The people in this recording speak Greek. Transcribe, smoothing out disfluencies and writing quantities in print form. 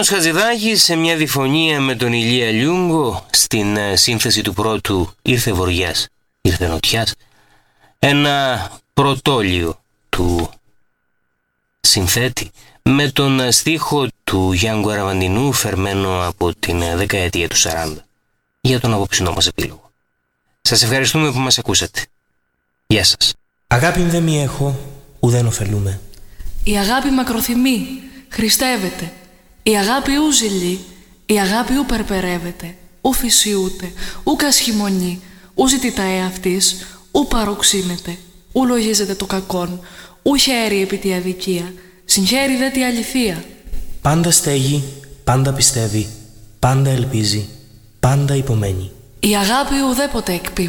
Μάνος Χατζηδάκης σε μια διφωνία με τον Ηλία Λιούγκο στην σύνθεση του πρώτου «Ήρθε βοριάς, ήρθε νοτιάς», ένα πρωτόλιο του συνθέτη με τον στίχο του Γιάνγκου Αραβαντινού φερμένο από την δεκαετία του 40 για τον απόψινό μας επίλογο. Σας ευχαριστούμε που μας ακούσατε. Γεια σας. Αγάπη δε μη έχω, ουδέν ωφελούμε. Η αγάπη μακροθυμεί, χριστεύεται. Η αγάπη ου ζηλεί, η αγάπη ου περπερεύεται, ου φυσιούται, ου κασχημονεί, ου ζητητά εαυτής, ου παροξύνεται, ου λογίζεται το κακόν, ου χαίρει επί τη αδικία, συγχαίρει δε τη αληθεία. Πάντα στέγει, πάντα πιστεύει, πάντα ελπίζει, πάντα υπομένει. Η αγάπη ουδέποτε εκπίπτει.